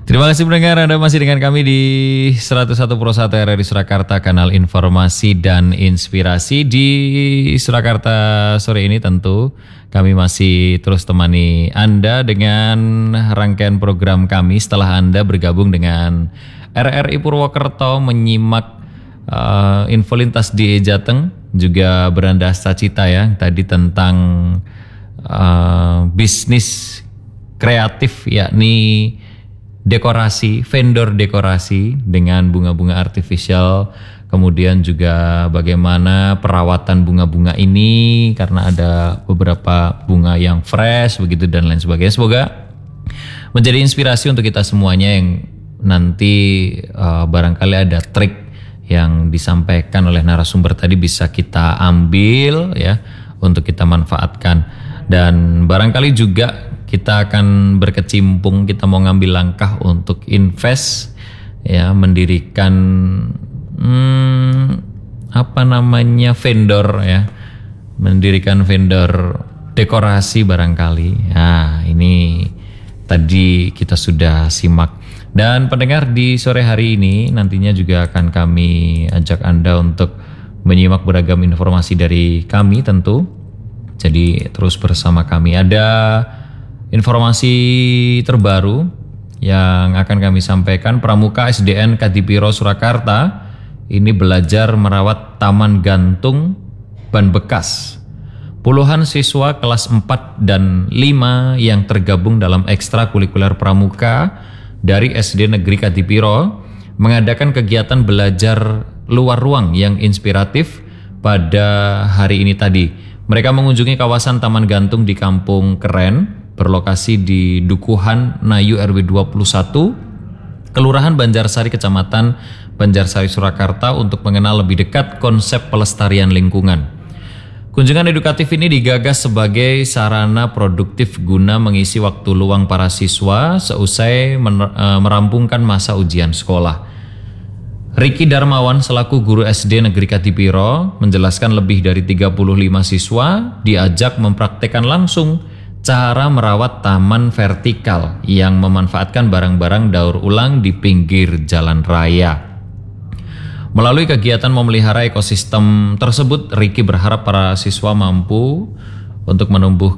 Terima kasih pendengar, Anda masih dengan kami di 101.1 RRI Surakarta, kanal informasi dan inspirasi. Di Surakarta sore ini tentu kami masih terus temani Anda dengan rangkaian program kami setelah Anda bergabung dengan RRI Purwokerto menyimak info lintas di Jateng, juga Beranda Sacita ya, tadi tentang bisnis kreatif yakni dekorasi, vendor dekorasi dengan bunga-bunga artifisial, kemudian juga bagaimana perawatan bunga-bunga ini karena ada beberapa bunga yang fresh begitu dan lain sebagainya. Semoga menjadi inspirasi untuk kita semuanya yang nanti barangkali ada trik yang disampaikan oleh narasumber tadi bisa kita ambil ya untuk kita manfaatkan, dan barangkali juga kita akan berkecimpung, kita mau ngambil langkah untuk invest ya, mendirikan vendor ya, mendirikan vendor dekorasi barangkali. Nah, ini tadi kita sudah simak. Dan pendengar, di sore hari ini nantinya juga akan kami ajak Anda untuk menyimak beragam informasi dari kami tentu. Jadi terus bersama kami. Ada informasi terbaru yang akan kami sampaikan. Pramuka SDN Kadipiro Surakarta ini belajar merawat taman gantung ban bekas. Puluhan siswa kelas 4 dan 5 yang tergabung dalam ekstrakurikuler Pramuka dari SD Negeri Kadipiro mengadakan kegiatan belajar luar ruang yang inspiratif pada hari ini tadi. Mereka mengunjungi kawasan Taman Gantung di Kampung Keren, berlokasi di Dukuhan Nayu RW 21, Kelurahan Banjarsari, Kecamatan Banjarsari, Surakarta, untuk mengenal lebih dekat konsep pelestarian lingkungan. Kunjungan edukatif ini digagas sebagai sarana produktif guna mengisi waktu luang para siswa seusai merampungkan masa ujian sekolah. Riki Darmawan selaku guru SD Negeri Kadipiro menjelaskan lebih dari 35 siswa diajak mempraktekkan langsung cara merawat taman vertikal yang memanfaatkan barang-barang daur ulang di pinggir jalan raya. Melalui kegiatan memelihara ekosistem tersebut, Riki berharap para siswa mampu untuk menumbuhkan